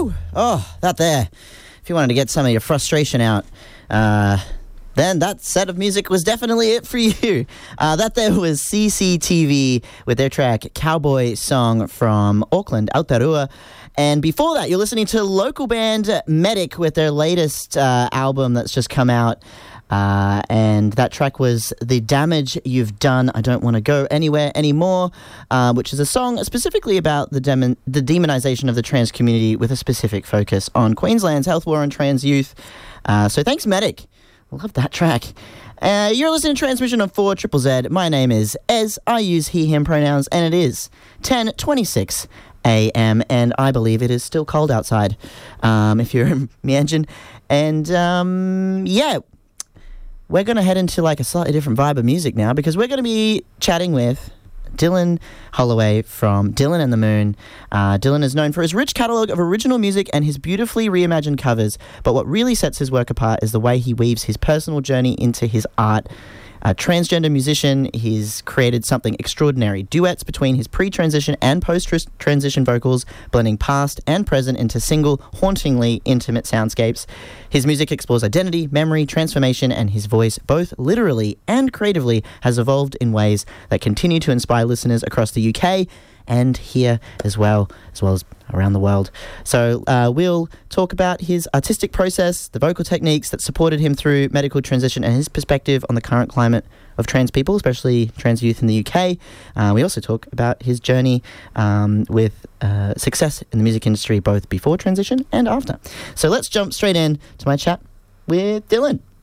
Woo! Oh, that there. If you wanted to get some of your frustration out, then that set of music was definitely it for you. That there was CCTV with their track Cowboy Song from Auckland, Aotearoa. And before that, you're listening to local band Medic with their latest album that's just come out. And that track was The Damage You've Done, I Don't Want to Go Anywhere Anymore, which is a song specifically about the demonization of the trans community with a specific focus on Queensland's health war on trans youth. So thanks, Medic. I love that track. You're listening to Transmission on 4ZZZ. My name is Ez. I use he, him pronouns, and it is 10:26 a.m. and I believe it is still cold outside, if you're in Meanjin. And, yeah, we're going to head into like a slightly different vibe of music now because we're going to be chatting with Dylan Holloway from Dylan and the Moon. Dylan is known for his rich catalogue of original music and his beautifully reimagined covers, but what really sets his work apart is the way he weaves his personal journey into his art. A transgender musician, he's created something extraordinary. Duets between his pre-transition and post-transition vocals, blending past and present into single, hauntingly intimate soundscapes. His music explores identity, memory, transformation, and his voice, both literally and creatively, has evolved in ways that continue to inspire listeners across the UK and here as well as around the world. So we'll talk about his artistic process, the vocal techniques that supported him through medical transition, and his perspective on the current climate of trans people, especially trans youth in the UK. We also talk about his journey with success in the music industry, both before transition and after. So let's jump straight in to my chat with Dylan.